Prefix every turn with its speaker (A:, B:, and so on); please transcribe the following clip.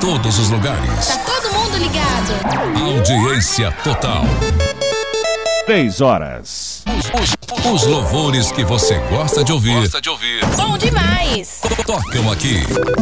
A: todos os lugares.
B: Tá todo mundo ligado.
A: Audiência total.
C: 3 horas.
A: Os louvores que você gosta de ouvir.
B: Bom demais.
A: Tocam aqui.